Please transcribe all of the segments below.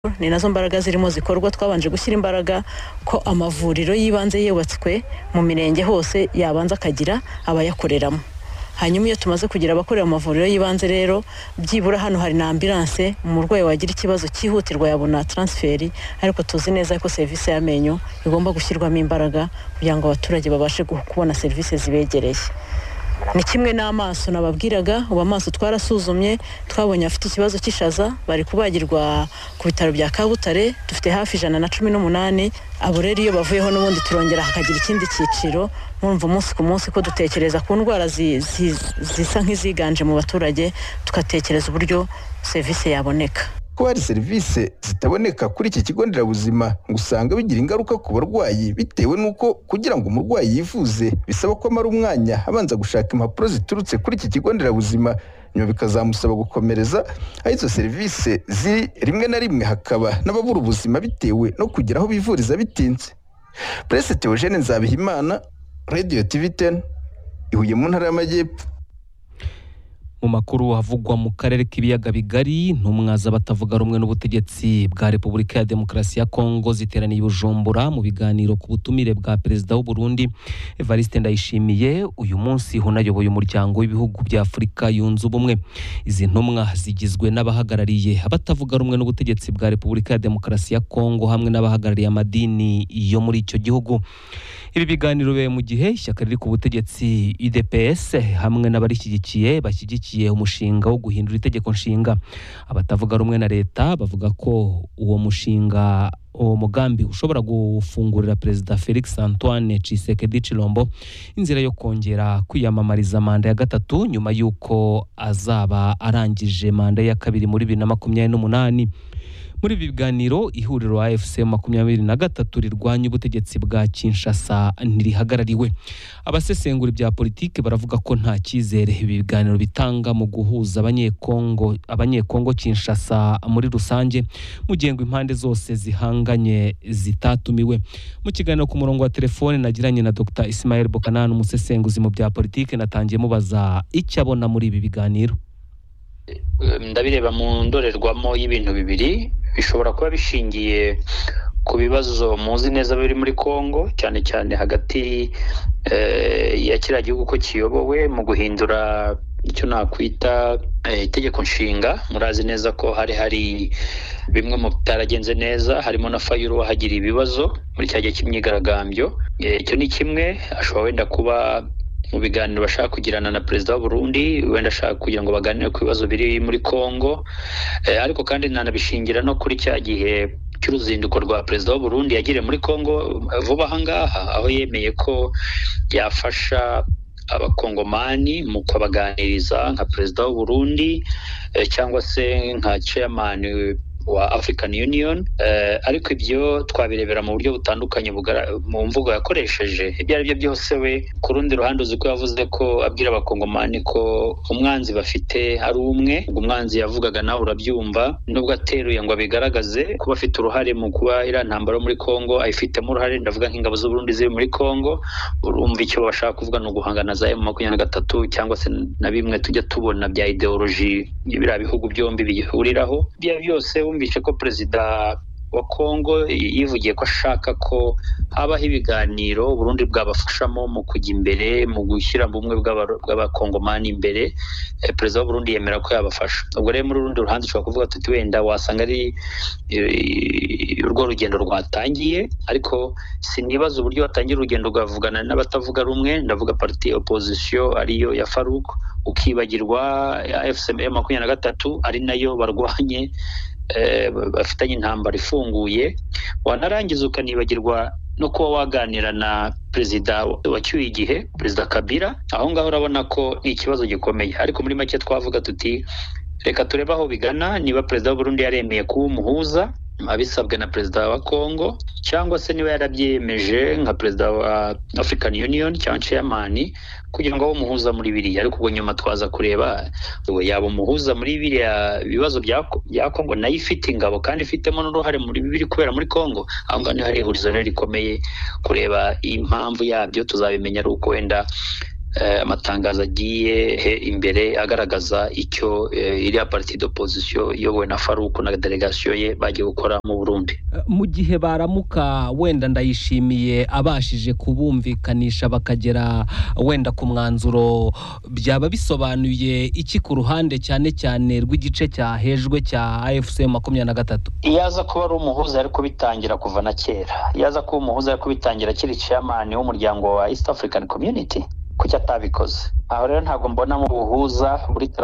ni nazo mbaraga zirimo zikorwa. Twabanje gushyira imbaraga ko amavuriro yibanze yubatswe mu mirenge hose yabanza akagira abayakoreramo. Hanyuma iyo tumaze kugira abakorera amavuriro yibanze rero byibura hano hari na ambulance, umurwayi wagira ikibazo cyihutirwa yabona transferi, ariko tuzi neza ko service y'amenyo igomba gushyirwamo imbaraga kugira ngo abaturage babashe kubona service zibegereye. Ni kimwe n'amaso nababwiraga, ubu amaso twarasuzumye twabonye afite ikibazo cy'ishaza, bari kubagirwa ku bitaro bya Kabutare, dufite hafi 118. Abo rero iyo bavuyeho n'ubundi turongera hakagira ikindi cyiciro. Murumva umunsi ku munsi ko dutekereza ku ndwara zisa nk'iziganje mu baturage, tugatekereza uburyo service yaboneka. Ko hari service zitaboneka kuri iki kigo nderabuzima ngo usanga bigira ingaruka ku barwayi, bitewe nuko kugira ngo umurwayi yivuze bisaba ko amara umwanya abanza gushaka impapuro ziturutse kuri iki kigo nderabuzima, nyuma bikazamusaba gukomereza aho izo service ziri. Rimwe na rimwe hakaba n'ababura ubuzima bitewe no kugira aho bivuriza bitinze. Prince Theogene Nzabihimana, Radio TV10, Ihuye mu Ntara y'Amajyepfo. Mu makuru havugwa mu karere k'ibiyaga bigari, intumwa z'abatavuga rumwe n'ubutegetsi bwa Repubulika ya Demokarasi ya Kongo ziteraniye i Bujumbura mu biganiro ku butumire bwa Perezida w'u Burundi Evariste Ndayishimiye. Uyu munsi hunayoboye umuryango w'ibihugu bya Afurika yunze ubumwe. Izi ntumwa zigizwe n'abahagarariye abatavuga rumwe n'ubutegetsi bwa Repubulika ya Demokarasi ya Kongo hamwe n'abahagarariye amadini yo muri icyo gihugu. Ibi biganiro bibaye mu gihe ishyaka riri ku butegetsi UDPS hamwe n'abarishyigikiye bashyigikiye umushinga wo guhindura itegeko nshinga. Abatavuga rumwe na leta bavuga ko uwo mugambi ushobora gufungurira Perezida Felix Antoine Tshisekedi Tshilombo inzira yo kongera kwiyamamariza manda ya gatatu nyuma y'uko azaba arangije manda ya kabiri muri 2028. Muri ibi biganiro ihuriro AFC 23 rirwanya ubutegetsi bwa Kinshasa ntirihagarariwe. Abasesengura ibya politike baravuga ko nta cyizere ibi biganiro bitanga mu guhuza abanyekongo Kinshasa muri rusange, mu gihe ngo impande zose zihanganye zitatumiwe. Mu kiganiro ku murongo wa telefone nagiranye na Dr Ismael Bokanana, umusesenguzi mu bya politike, natangiye mubaza icyo abona muri ibi biganiro. Ndabireba mu ndorerwamo y'ibintu bibiri bishobora kuba bishingiye ku bibazo muzi neza biri muri Kongo, cyane cyane hagati ya kiriya gihugu ko kiyobowe mu guhindura icyo nakwita itegeko nshinga. Murazi neza ko hari bimwe mu bitaragenze neza, harimo na Fayulu wahagira ibibazo muri cya gihe cy'imyigaragambyo. Icyo ni kimwe. Ashobora wenda kuba mu biganiro bashaka kugirana na Perezida w'u Burundi, wenda ashaka kugira ngo baganire ku bibazo biri muri Kongo, ariko kandi nanabishingira no kuri cya gihe cy'uruzinduko rwa Perezida w'u Burundi yagiriye muri Kongo vuba aha ngaha, aho yemeye ko yafasha abakongomani mu kubaganiriza nka Perezida w'u Burundi cyangwa se nka chairman wa African Union. Ariko ibyo twabirebera mu buryo butandukanye mu mvugo yakoresheje. Ibyo ari byo byose we ku rundi ruhande uzi ko yavuze ko abwira abakongomani ko umwanzi bafite ari umwe. Umwanzi yavugaga nawe urabyumva, nubwo ateruye ngo abigaragaze kuba afite uruhare mu kuba iriya ntambaro muri Kongo ayifitemo uruhare. Ndavuga nk'ingabo z'u Burundi ziri muri Kongo. Urumva icyo bashaka kuvuga no guhangana za M23 cyangwa se na bimwe tujya tubona bya ideology y'ibira bihugu byombi bihuriraho. Ibyo byose wumvishe ko Perezida wa Kongo yivugiye ko ashaka ko habaho ibiganiro Burundi bwabafashamo mu kujya imbere mu gushyira bumwe bw'abakongomani imbere. Perezida wa Burundi yemera ko yabafasha. Ubwo rero muri rundi ruhande ushobora kuvuga tuti wenda wasanga ari urwo rugendo rwatangiye, ariko sinibaza uburyo watangira urugendo rwavugana n'abatavuga rumwe. Ndavuga parti opposition ariyo ya Farouk, ukibagirwa AFC 23 ari nayo barwanye bafitanye intambara ifunguye. Wanarangiza ukanibagirwa no kuba waganira na Perezida wacyuye igihe, Perezida Kabila. Aho ngaho urabona ko ni ikibazo gikomeye. Ariko muri make twavuga tuti reka turebe aho bigana, niba Perezida w'u Burundi yaremeye kuba umuhuza abisabwe na Perezida wa Kongo, cyangwa se niba yarabyemeje nka Perezida wa African Union cyangwa chairman kugira ngo abe umuhuza muri biriya. Ariko ubwo nyuma twaza kureba yaba umuhuza muri biriya bibazo bya Kongo nayo ifite ingabo kandi ifitemo n'uruhare muri bibiri kubera muri Kongo. Aho ngaho hari ihurizo rikomeye kureba impamvu yabyo. Tuzabimenya ari uko wenda amatangazo agiye imbere agaragaza icyo iriya parti d'opposition iyobowe na Faruku na delegation ye bagiye gukora mu Burundi. Mu gihe baramuka wenda Ndayishimiye abashije kubumvikanisha bakagera wenda ku mwanzuro, byaba bisobanuye iki ku ruhande cyane cyane rw'igice cyahejwe cya AFC 23? Iyaza kuba ari umuhuza ari kubitangira kuva na kera, iyaza kuba umuhuza ari kubitangira kiri chairman w'umuryango wa East African Community, kuki atabikoze? Aho rero ntabwo mbona mu buhuza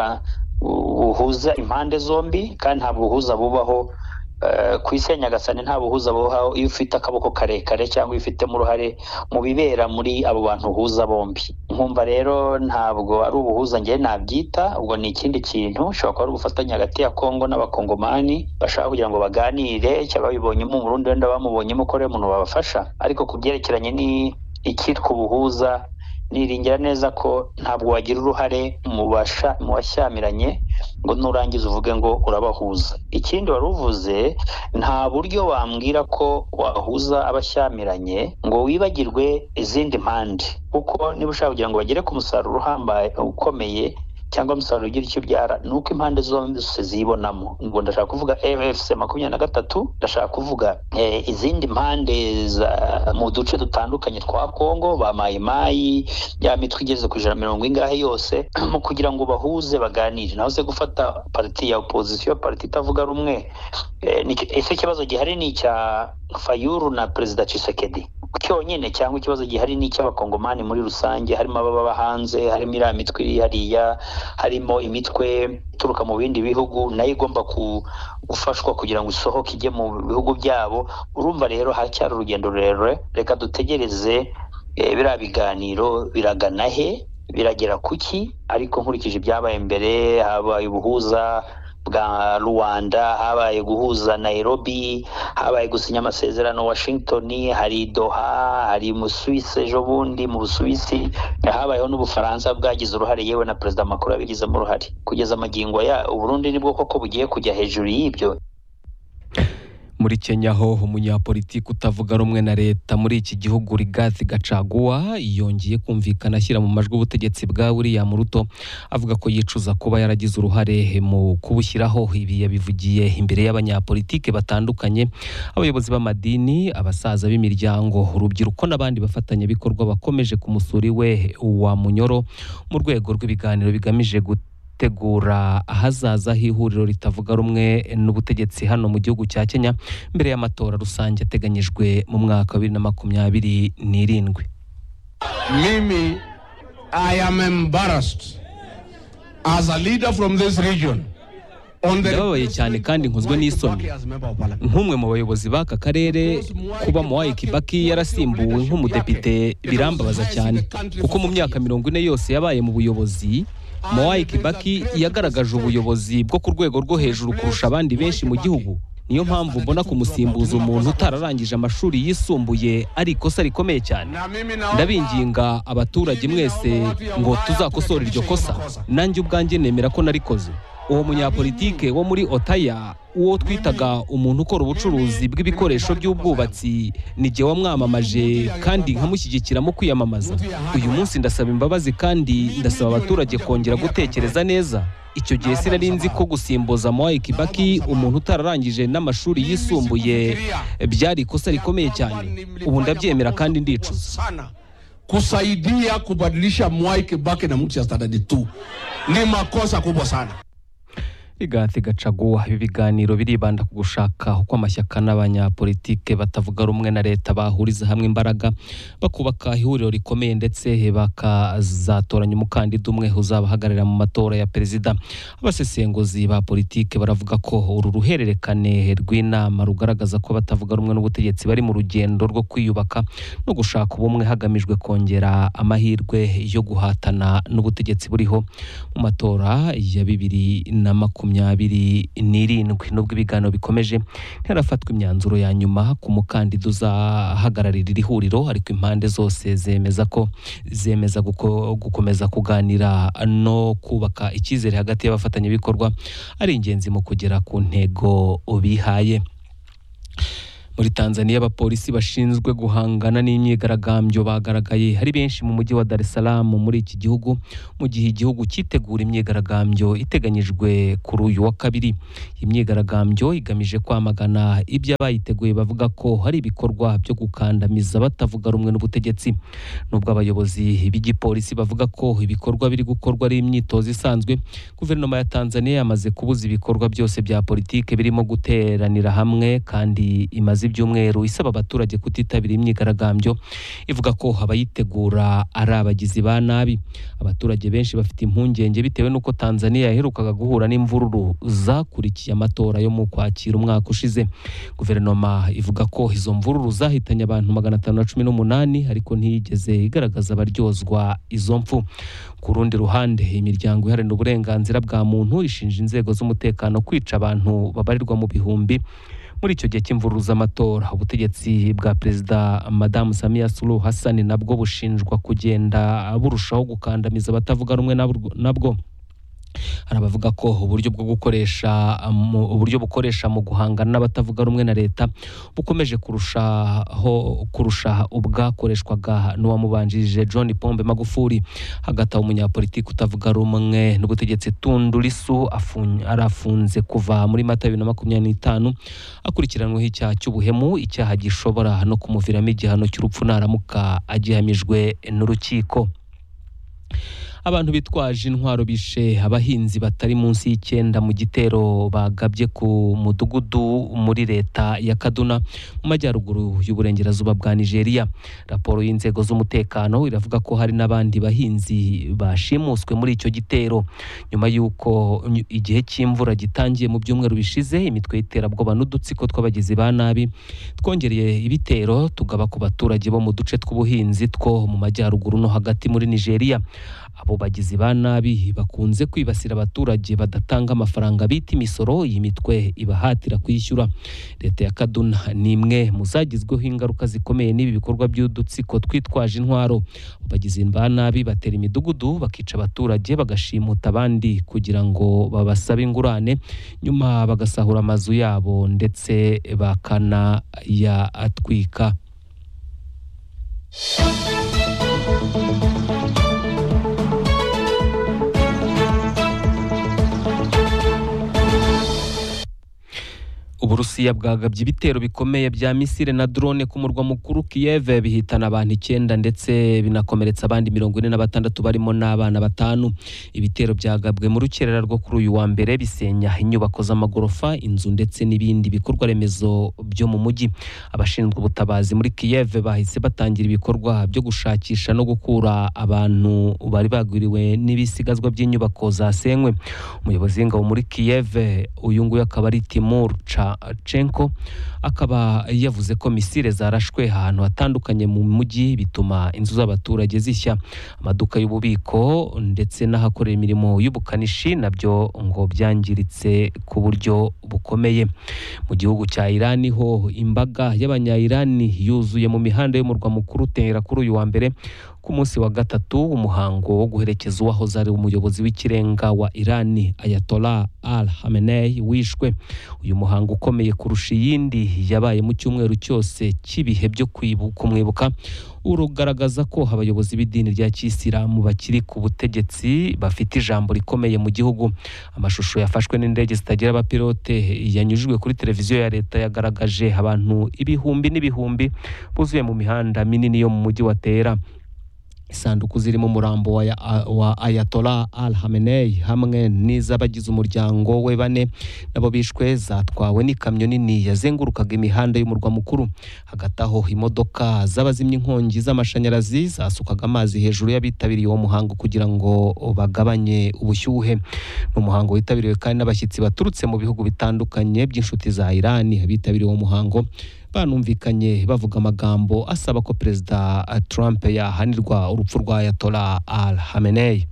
buhuza impande zombi, kandi nta buhuza bubaho ku isi ya Nyagasani, nta buhuza bubaho iyo ufite akaboko karekare cyangwa iyo ufitemo uruhare mu bibera muri abo bantu uhuza bombi. Nkumva rero ntabwo ari ubuhuza ngiye nabyita, ubwo ni ikindi kintu. Ushobora kuba ari ubufatanye hagati ya Kongo n'abakongomani bashaka kugira ngo baganire, cyangwa babibonyemo Burundi wenda bamubonyemo ko rero umuntu babafasha, ariko ku byerekeranye ni icyitwa ubuhuza niringira neza ko ntabwo wagira uruhare mu washyamiranye ngo nurangiza uvuge ngo urabahuza. Ikindi wari uvuze, nta buryo wambwira ko wahuza abashyamiranye ngo wibagirwe izindi mpande, kuko niba ushaka kugira ngo bagere ku musaruro uhambaye ukomeye cyangwa umusaruro ugira icyo byara, nuko impande zose zibonamo. Ngo ndashaka kuvuga AFC 23, ndashaka kuvuga izindi mpande mu duce dutandukanye twa Kongo, ba Mayimayi, ya mitwe igeze ku 120 yose, mu kugira ngo bahuze baganire. Naho se gufata parti ya opposition, parti itavuga rumwe, ese ikibazo gihari ni cya Fayulu na Perezida Tshisekedi cyonyine, cyangwa ikibazo gihari ni cy'abakongomani muri rusange, harimo ababa hanze, harimo iriya mitwe iri hariya, harimo imitwe ituruka mu bindi bihugu nayo igomba gufashwa kugira ngo isohoke ijye mu bihugu byabo. Urumva rero hacyari urugendo rurerure, reka dutegereze biriya biganiro biragana he, biragera kuki. Ariko nkurikije ibyabaye mbere, habaye ubuhuza bwa Rwanda, habaye guhuza Nairobi, habaye gusinya amasezerano Washington, hari Doha, hari mu Suisse ejo bundi mu Busuwisi, habayeho n'Ubufaransa bwagize uruhare, yewe na Perezida Macron yabigizemo uruhare. Kugeza amagingo ya Burundi nibwo koko bugiye kujya hejuru y'ibyo. Muri Kenya ho umunyapolitiki utavuga rumwe na leta muri iki gihugu Rigathi Gachagua yongeye kumvikana ashyira mu majwi ubutegetsi bwa William Ruto, avuga ko yicuza kuba yaragize uruhare mu kubushyiraho. Ibi yabivugiye imbere y'abanyapolitike batandukanye, abayobozi b'amadini, abasaza b'imiryango, urubyiruko n'abandi bafatanyabikorwa bakomeje kumusura iwe wa Munyoro mu rwego rw'ibiganiro bigamije tegura ahazaza h'ihuriro ritavuga rumwe n'ubutegetsi hano mu gihugu cya Kenya mbere y'amatora rusange ateganyijwe mu mwaka wa 2027. Mimi, I am embarrassed as a leader from this region. Ndababaye cyane kandi nkozwe n'isoni nk'umwe mu bayobozi b'aka karere kuba Mwai Kibaki yarasimbuwe nk'umudepite. Birambabaza cyane kuko mu myaka 40 yose yabaye mu buyobozi, Mwai Kibaki yagaragaje ubuyobozi bwo ku rwego rwo hejuru kurusha abandi benshi mu gihugu. Niyo mpamvu mbona kumusimbuza umuntu utararangije amashuri yisumbuye ari ikosa rikomeye cyane. Ndabinginga abaturage mwese ngo tuzakosora iryo kosa. Nanjye ubwanjye nemera ko narikoze. Uwo munyapolitike wo muri Otaya, uwo twitaga umuntu ukora ubucuruzi bw'ibikoresho by'ubwubatsi, ni jye wamwamamaje kandi nkamushyigikira mu kwiyamamaza. Uyu munsi ndasaba imbabazi kandi ndasaba abaturage kongera gutekereza neza. Icyo gihe sinari nzi ko gusimbuza Mwai Kibaki umuntu utararangije n'amashuri yisumbuye byari ikosa rikomeye cyane. Ubu ndabyemera kandi ndicuza. Kusaidia kubadilisha Mwai Kibaki na mtu ya standard 2 ni makosa kubwa sana. Rigathi Gachagua, ibi biganiro biribanda ku gushaka uko amashyaka n'abanyapolitike batavuga rumwe na leta bahuriza hamwe imbaraga bakubaka ihuriro rikomeye ndetse bakazatoranya umukandida umwe uzabahagararira mu matora ya perezida. Abasesenguzi ba politike baravuga ko uru ruhererekane rw'inama rugaragaza ko batavuga rumwe n'ubutegetsi bari mu rugendo rwo kwiyubaka no gushaka ubumwe hagamijwe kongera amahirwe yo guhatana n'ubutegetsi buriho mu matora ya 2027. Nubwo ibiganiro bikomeje, ntirafatwa imyanzuro ya nyuma ku mukandida uzahagararira iri huriro, ariko impande zose zemeza gukomeza kuganira no kubaka icyizere hagati y'abafatanyabikorwa ari ingenzi mu kugera ku ntego bihaye. Muri Tanzania abapolisi bashinzwe guhangana n'imyigaragambyo bagaragaye hari benshi mu mujyi wa Dar es Salaam muri iki gihugu mu gihe igihugu cyitegura imyigaragambyo iteganyijwe kuri uyu wa kabiri. Imyigaragambyo igamije kwamagana ibyo abayiteguye bavuga ko hari ibikorwa byo gukandamiza batavuga rumwe n'ubutegetsi. Nubwo abayobozi b'igipolisi bavuga ko ibikorwa biri gukorwa ari imyitozo isanzwe, guverinoma ya Tanzania yamaze kubuza ibikorwa byose bya politike birimo guteranira hamwe kandi imaze ibyumweru isaba abaturage kutitabira imyigaragambyo, ivuga ko abayitegura ari abagizi ba nabi. Abaturage benshi bafite impungenge bitewe n'uko Tanzania yaherukaga guhura n'imvururu zakurikiye amatora yo mu Kwakira umwaka ushize. Guverinoma ivuga ko izo mvururu zahitanye abantu 518 ariko ntiyigeze igaragaza abaryozwa izo mfu. Ku rundi ruhande, imiryango iharanira uburenganzira bwa muntu ishinja inzego z'umutekano kwica abantu babarirwa mu bihumbi muri icyo gihe cy'imvururu z'amatora. Ubutegetsi bwa Perezida Madamu Samia Suluhu Hassan nabwo bushinjwa kugenda burushaho gukandamiza abatavuga rumwe nabwo. Hari abavuga ko uburyo bukoresha mu guhangana n'abatavuga rumwe na leta bukomeje kurusha ubwakoreshwaga n'uwamubanjirije John Pombe Magufuli. Hagati aho umunyapolitiki utavuga rumwe n'ubutegetsi Tundu Lissu arafunze kuva muri Mata 2025 akurikiranweho icyaha cy'ubuhemu, icyaha gishobora no kumuviramo igihano cy'urupfu naramuka agihamijwe n'urukiko. Abantu bitwaje intwaro bishe abahinzi batari munsi y'9 mu gitero bagabye ku mudugudu muri leta ya Kaduna mu majyaruguru y'uburengerazuba bwa Nigeria. Raporo y'inzego z'umutekano iravuga ko hari n'abandi bahinzi bashimuswe muri icyo gitero nyuma y'uko igihe cy'imvura gitangiye mu byumweru bishize. Imitwe y'iterabwoba n'udutsiko tw'abagizi ba nabi twongereye ibitero tugaba ku baturage bo mu duce tw'ubuhinzi two mu majyaruguru no hagati muri Nigeria. Abo bagizi ba nabi bakunze kwibasira abaturage badatanga amafaranga bita imisoro iyi mitwe ibahatira kwishyura. Leta ya Kaduna ni imwe mu zagizweho ingaruka zikomeye n'ibi bikorwa by'udutsiko twitwaje intwaro. Abagizi ba nabi batera imidugudu bakica abaturage bagashimuta abandi kugira ngo babasabe ingurane, nyuma bagasahura amazu yabo ndetse bakanayatwika. Uburusiya bwagabye ibitero bikomeye bya misile na drone ku murwa mukuru Kiev bihitana abantu 9 ndetse binakomeretsa abandi 46 barimo n'abana 5. Ibitero byagabwe mu rukerera rwo kuri uyu wa mbere bisenya inyubako z'amagorofa, inzu ndetse n'ibindi bikorwa remezo byo mu mujyi. Abashinzwe ubutabazi muri Kiev bahise batangira ibikorwa byo gushakisha no gukura abantu bari bagwiriwe n'ibisigazwa by'inyubako zasenywe. Umuyobozi w'ingabo muri Kiev uyu nguyu akaba ari Timur Chenko akaba yavuze ko misile zarashwe ahantu hatandukanye mu mujyi bituma inzu z'abaturage zishya. Amaduka y'ububiko ndetse n'ahakorera imirimo y'ubukanishi nabyo ngo byangiritse ku buryo bukomeye. Mu gihugu cya Iran ho imbaga y'abanya-Iran yuzuye mu mihanda y'umurwa mukuru Tehran kuri uyu wa mbere ku munsi wa gatatu umuhango wo guherekeza uwahoze ari umuyobozi w'ikirenga wa Iran Ayatollah Al-Khamenei wishwe. Uyu muhango ukomeye kurusha iyindi yabaye mu cyumweru cyose cy'ibihe byo kumwibuka urugaragaza ko abayobozi b'idini rya Kisilamu bakiri ku butegetsi bafite ijambo rikomeye mu gihugu. Amashusho yafashwe n'indege zitagira abapilote yanyujijwe kuri televiziyo ya leta yagaragaje abantu ibihumbi n'ibihumbi buzuye mu mihanda minini yo mu mujyi wa Tehran. Isanduku zirimo umurambo wa Ayatollah Al-Khamenei hamwe n'iz'abagize umuryango we 4 nabo bishwe zatwawe n'ikamyo nini yazengurukaga imihanda y'umurwa mukuru. Hagati aho imodoka z'abazimya inkongi z'amashanyarazi zasukaga amazi hejuru y'abitabiriye uwo muhango kugira ngo bagabanye ubushyuhe. Umuhango witabiriwe kandi n'abashyitsi baturutse mu bihugu bitandukanye by'inshuti za Iran. Abitabiriye uwo muhango banumvikanye bavuga amagambo asaba ko Perezida Trump yahanirwa urupfu rwa Ayatollah Al-Khamenei.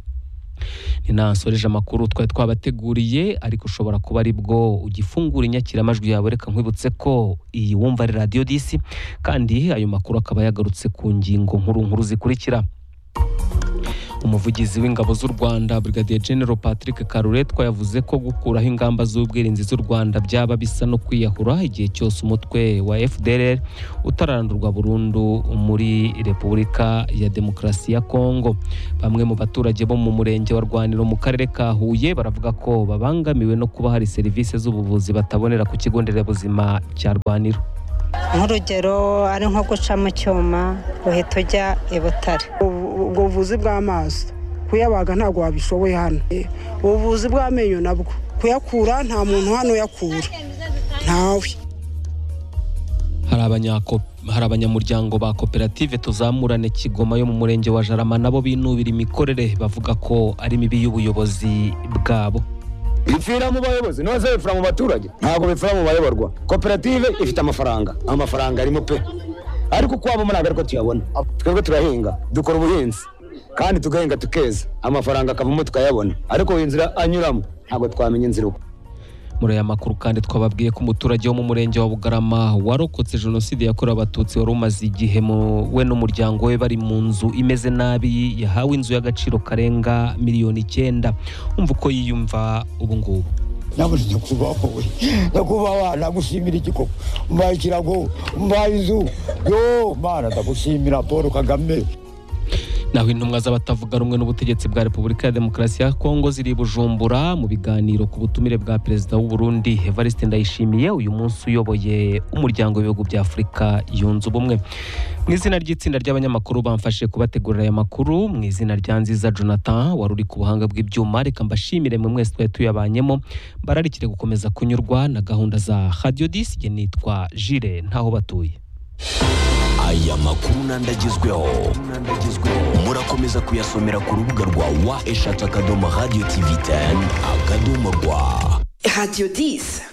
Ninasoreje amakuru twari twabateguriye ariko ushobora kuba ari bwo ugifungura inyakiramajwi yawe. Reka nkwibutse ko iyi wumva ari Radio DC kandi ayo makuru akaba yagarutse ku ngingo nkuru zikurikira. umuvugizi w'ingabo z'u Rwanda Brigadier General Patrick Karuretwa yavuze ko gukuraho ingamba z'ubwirinzi z'u Rwanda byaba bisa no kwiyahura igihe cyose umutwe wa FDLR utarandurwa burundu muri Repubulika ya Demokarasi ya Kongo. Bamwe mu baturage bo mu murenge wa Rwaniro mu karere ka Huye baravuga ko babangamiwe no kuba hari serivisi z'ubuvuzi batabonera ku kigo nderabuzima cya Rwaniro. Nk'urugero ari nko guca mu cyuma uhita ujya i Butare. Ubuvuzi bw'amaso kuyabaga ntabwo wabishoboye hano. Ubuvuzi bw'amenyo nabwo kuyakura nta muntu hano yakura ntawe. Hari abanyamuryango ba koperative Tuzamurane Kigoma yo mu murenge wa Jarama nabo binubira imikorere bavuga ko ari mibi y'ubuyobozi bwabo. Bipfira mu bayobozi noze bipfira mu baturage ntabwo bipfira mu bayoborwa. Koperative ifite amafaranga arimo pe, ariko kwabo muri agariko tuyabona. Twebwe turahinga dukora ubuhinzi kandi tugahinga tukeza, amafaranga akavamo tukayabona, ariko inzira anyuramo ntabwo twamenya inzira uko. Muri aya makuru kandi twababwiye ko umuturage wo mu murenge wa Bugarama warokotse jenoside yakorewe abatutsi wari umaze igihe we n'umuryango we bari mu nzu imeze nabi yahawe inzu y'agaciro karenga $9,000,000. Umva uko yiyumva ubu ngubu. Nabujije kubaho we nakubaho nagushimira igikoko mbaye kirago mbaye inzu yo mana ndagushimira Paul Kagame. Naho intumwa z'abatavuga rumwe n'ubutegetsi bwa Repubulika ya Demokarasi ya Kongo ziri Bujumbura mu biganiro ku butumire bwa Perezida w'u Burundi Evariste Ndayishimiye uyu munsi uyoboye umuryango w'ibihugu bya Afurika yunze ubumwe. Mu izina ry'itsinda ry'abanyamakuru bamfashe kubategurira aya makuru, mu izina rya Nziza Jonathan wari uri ku buhanga bw'ibyuma, reka mbashimire mwe mwese twari tuyabanyemo, bararikire gukomeza kunyurwa na gahunda za Radio 10. Nitwa Jules ntaho batuye. Aya makuru nandagezweho murakomeza kuyasomera ku rubuga rwa wa eshatu akadomo Radio TV 10 akadomo rwa Radio 10.